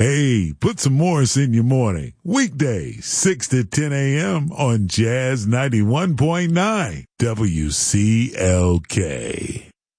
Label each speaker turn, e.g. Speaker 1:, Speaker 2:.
Speaker 1: Hey, put some Morris in your morning. Weekdays, 6 to 10 a.m. on Jazz 91.9 WCLK.